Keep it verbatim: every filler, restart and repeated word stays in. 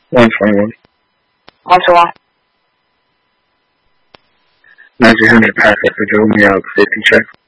one twenty-one. one twenty-one. nineteen hundred packet for Joe, me out, fifty check.